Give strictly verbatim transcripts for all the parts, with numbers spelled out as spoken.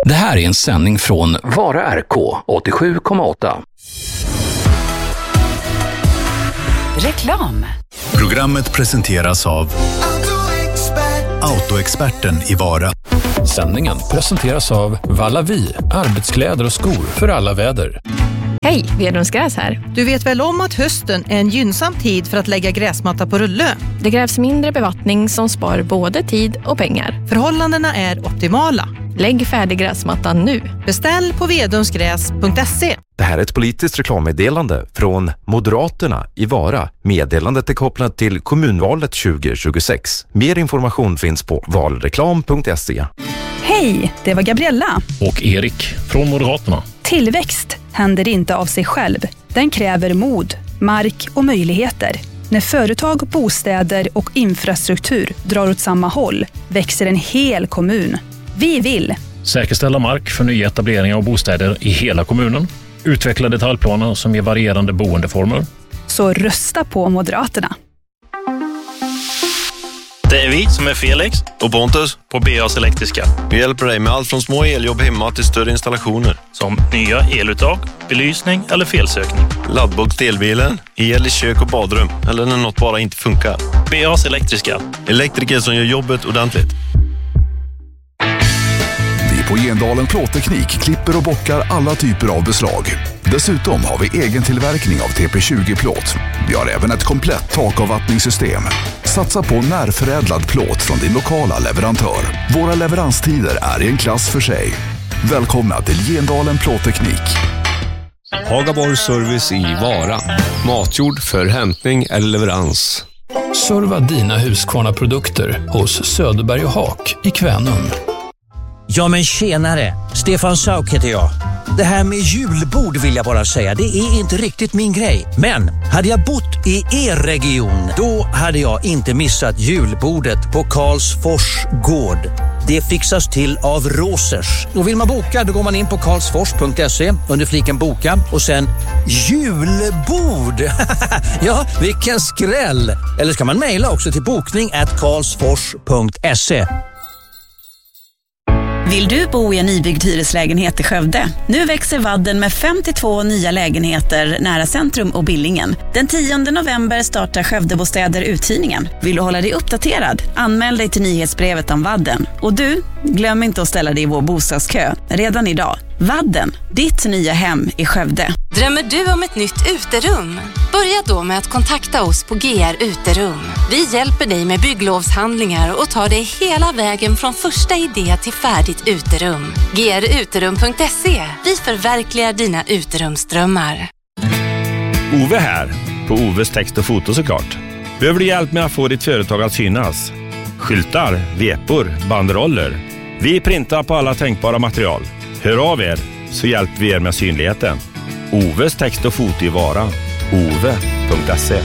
Det här är en sändning från Vara R K åttiosju komma åtta. Reklam. Programmet presenteras av Autoexperten i Vara. Sändningen presenteras av Vallavi, arbetskläder och skor för alla väder. Hej, Vedrums Gräs här. Du vet väl om att hösten är en gynnsam tid för att lägga gräsmatta på rulle? Det krävs mindre bevattning som spar både tid och pengar. Förhållandena är optimala. Lägg färdig gräsmattan nu. Beställ på vedrumsgräs punkt se. Det här är ett politiskt reklammeddelande från Moderaterna i Vara. Meddelandet är kopplat till kommunvalet tjugo tjugosex. Mer information finns på valreklam punkt se. Hej, det var Gabriella. Och Erik från Moderaterna. Tillväxt händer inte av sig själv. Den kräver mod, mark och möjligheter. När företag, bostäder och infrastruktur drar åt samma håll växer en hel kommun. Vi vill säkerställa mark för nyetableringar av bostäder i hela kommunen. Utveckla detaljplaner som ger varierande boendeformer. Så rösta på Moderaterna. Det är vi som är Felix och Pontus på B A's Elektriska. Vi hjälper dig med allt från små eljobb hemma till större installationer. Som nya eluttag, belysning eller felsökning. Laddbox till elbilen, el i kök och badrum eller när något bara inte funkar. B A's Elektriska. Elektriker som gör jobbet ordentligt. Vi på Gendalen Plåtteknik klipper och bockar alla typer av beslag. Dessutom har vi egen tillverkning av T P tjugo-plåt. Vi har även ett komplett takavvattningssystem. Satsa på närförädlad plåt från din lokala leverantör. Våra leveranstider är i en klass för sig. Välkomna till Gendalen Plåtteknik. Hagaborg Service i Vara. Matjord för hämtning eller leverans. Serva dina Husqvarna-produkter hos Söderberg och Hak i Kvänum. Ja men tjenare, Stefan Sauk heter jag. Det här med julbord vill jag bara säga, det är inte riktigt min grej. Men hade jag bott i er region, då hade jag inte missat julbordet på Karlsfors gård. Det fixas till av Rosers. Och vill man boka, då går man in på karlsfors punkt se under fliken boka och sen julbord. Ja, vilken skräll. Eller ska man mejla också till bokning at karlsfors punkt se. Vill du bo i en nybyggd hyreslägenhet i Skövde? Nu växer Vadden med femtiotvå nya lägenheter nära centrum och Billingen. Den tionde november startar Skövdebostäder uthyrningen. Vill du hålla dig uppdaterad? Anmäl dig till nyhetsbrevet om Vadden. Och du, glöm inte att ställa dig i vår bostadskö redan idag. Vadden, ditt nya hem i Skövde. Drömmer du om ett nytt uterum? Börja då med att kontakta oss på G R Uterum. Vi hjälper dig med bygglovshandlingar och tar dig hela vägen från första idé till färdigt uterum. G R uterum punkt se. Vi förverkligar dina uterumsdrömmar. Ove här, på Oves text och foto såklart. Behöver du hjälp med att få ditt företag att synas? Skyltar, vepor, banderoller. Vi printar på alla tänkbara material. Hör av er så hjälper vi er med synligheten. Oves text och foto i Vara. ove punkt se.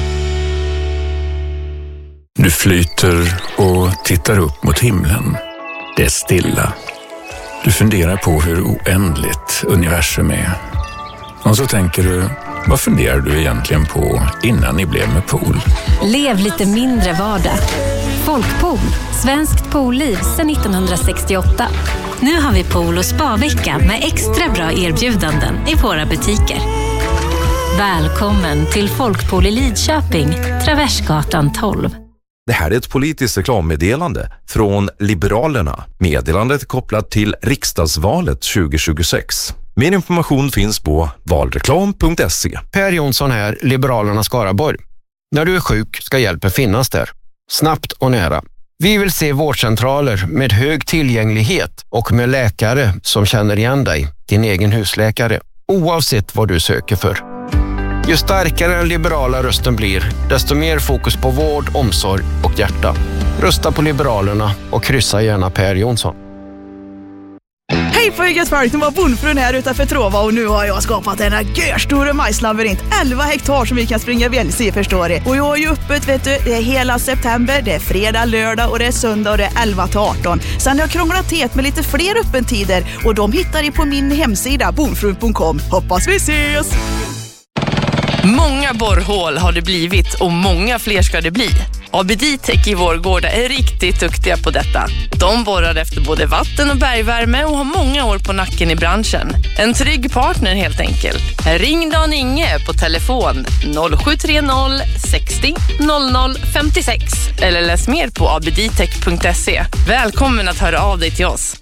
Du flyter och tittar upp mot himlen. Det är stilla. Du funderar på hur oändligt universum är. Och så tänker du, vad funderar du egentligen på innan ni blev med pool? Lev lite mindre vardag. Folkpool, svenskt poolliv sedan nittonhundrasextioåtta. Nu har vi pool- och spa-vecka med extra bra erbjudanden i våra butiker. Välkommen till Folkpool i Lidköping, Traversgatan tolv. Det här är ett politiskt reklammeddelande från Liberalerna. Meddelandet är kopplat till riksdagsvalet tjugo tjugosex. Mer information finns på valreklam punkt se. Per Jonsson här, Liberalerna Skaraborg. När du är sjuk ska hjälpen finnas där. Snabbt och nära. Vi vill se vårdcentraler med hög tillgänglighet och med läkare som känner igen dig, din egen husläkare, oavsett vad du söker för. Ju starkare den liberala rösten blir, desto mer fokus på vård, omsorg och hjärta. Rösta på Liberalerna och kryssa gärna Per Jonsson. Hej på eget folk, nu var bondfrun här utanför Trova och nu har jag skapat en görstor majslabyrint. elva hektar som vi kan springa vilse i, förstår du. Och jag har ju öppet, vet du, det är hela september, det är fredag, lördag och det är söndag och det är elva till arton. Sen har jag krånglat till med lite fler öppentider och de hittar ni på min hemsida bondfrun punkt com. Hoppas vi ses! Många borrhål har det blivit och många fler ska det bli. Abeditech i Vårgårda är riktigt duktiga på detta. De borrar efter både vatten- och bergvärme och har många år på nacken i branschen. En trygg partner helt enkelt. Ring Dan Inge på telefon noll sju tre noll sextio noll noll femtiosex eller läs mer på abeditech punkt se. Välkommen att höra av dig till oss.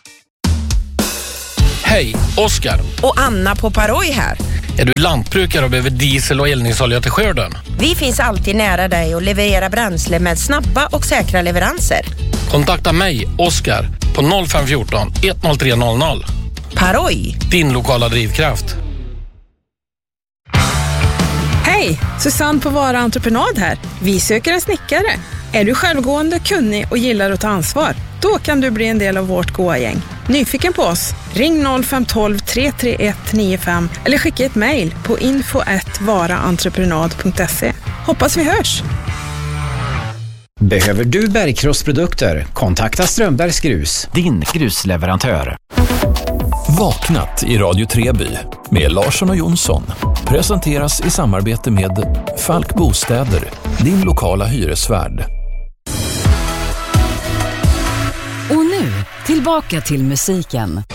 Hej, Oskar. Och Anna på Paroj här. Är du lantbrukare och behöver diesel och eldningsolja till skörden? Vi finns alltid nära dig och levererar bränsle med snabba och säkra leveranser. Kontakta mig, Oskar, på noll fem ett fyra ett noll tre noll noll. Paroj. Din lokala drivkraft. Hej, Susanne på Vara Entreprenad här. Vi söker en snickare. Är du självgående, kunnig och gillar att ta ansvar? Då kan du bli en del av vårt goa gäng. Nyfiken på oss? Ring noll fem ett två tre tre ett nio fem eller skicka ett mejl på info at varaentreprenad punkt se. Hoppas vi hörs! Behöver du bergkrossprodukter? Kontakta Strömbergs Grus, din grusleverantör. Vaknat i Radio Treby med Larsson och Jonsson presenteras i samarbete med Falk Bostäder, din lokala hyresvärd. Och nu, tillbaka till musiken.